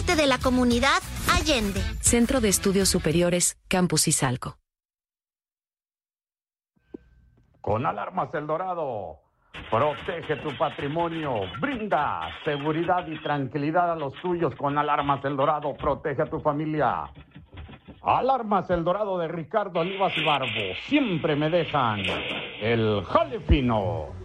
parte de la comunidad Allende. Centro de Estudios Superiores, Campus Izalco. Con Alarmas El Dorado, protege tu patrimonio, brinda seguridad y tranquilidad a los tuyos. Con Alarmas El Dorado, protege a tu familia. Alarmas El Dorado de Ricardo Olivas y Barbo, siempre me dejan el jale fino.